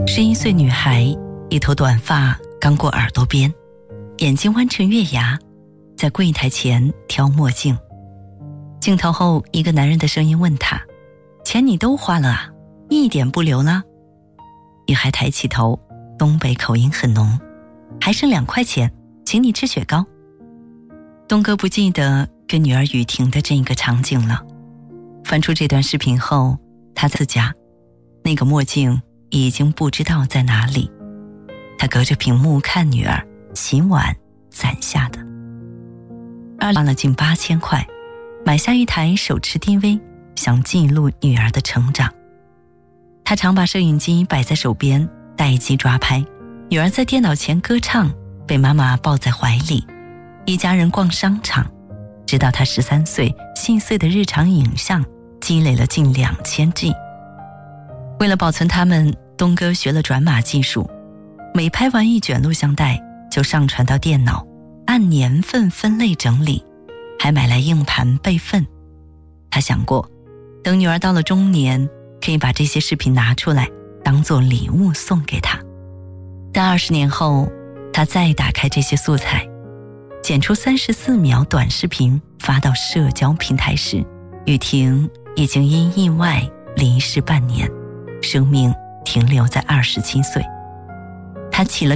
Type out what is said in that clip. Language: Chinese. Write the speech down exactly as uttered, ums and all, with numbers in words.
十一岁女孩，一头短发刚过耳朵边，眼睛弯成月牙，在柜台前挑墨镜。镜头后，一个男人的声音问她：钱你都花了啊，一点不留了？女孩抬起头，东北口音很浓，还剩两块钱，请你吃雪糕。东哥不记得跟女儿雨婷的这个场景了。翻出这段视频后，他自家那个墨镜已经不知道在哪里。他隔着屏幕看女儿洗碗攒下的，花了近八千块，买下一台手持 D V， 想记录女儿的成长。他常把摄影机摆在手边，待机抓拍。女儿在电脑前歌唱，被妈妈抱在怀里。一家人逛商场，直到他十三岁，细碎的日常影像积累了近两千 G。为了保存它们，东哥学了转码技术，每拍完一卷录像带就上传到电脑，按年份分类整理，还买来硬盘备份。他想过，等女儿到了中年，可以把这些视频拿出来当做礼物送给她。但二十年后，他再打开这些素材，剪出三十四秒短视频发到社交平台时，雨婷已经因意外离世半年，生命停留在二十七岁。他起了